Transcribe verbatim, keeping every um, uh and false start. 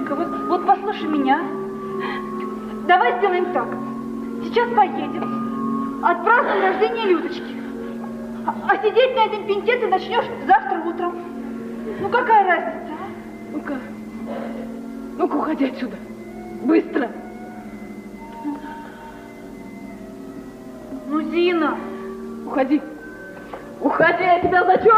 Зиночка, вот, вот послушай меня. Давай сделаем так. Сейчас поедем, отпразднуем рождение Людочки. А, а сидеть на этом пеньке ты начнешь завтра утром. Ну какая разница, а? Ну-ка, ну-ка, уходи отсюда. Быстро. Ну, Зина. Уходи. Уходи, я тебя зачем?